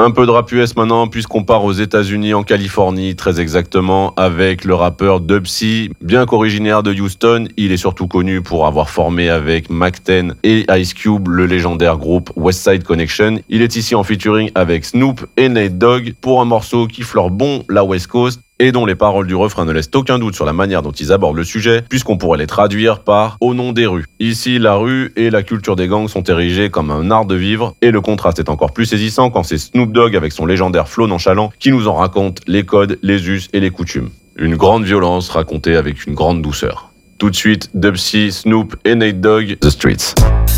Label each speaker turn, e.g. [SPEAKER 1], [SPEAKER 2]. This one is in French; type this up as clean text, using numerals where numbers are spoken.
[SPEAKER 1] Un peu de rap US maintenant, puisqu'on part aux États-Unis, en Californie, très exactement, avec le rappeur Dub-C. Bien qu'originaire de Houston, il est surtout connu pour avoir formé avec Mac 10 et Ice Cube le légendaire groupe West Side Connection. Il est ici en featuring avec Snoop et Nate Dogg pour un morceau qui fleure bon la West Coast et dont les paroles du refrain ne laissent aucun doute sur la manière dont ils abordent le sujet, puisqu'on pourrait les traduire par « au nom des rues ». Ici, la rue et la culture des gangs sont érigées comme un art de vivre, et le contraste est encore plus saisissant quand c'est Snoop Dogg avec son légendaire flow nonchalant qui nous en raconte les codes, les us et les coutumes. Une grande violence racontée avec une grande douceur. Tout de suite, Dub-C, Snoop et Nate Dogg, The Streets.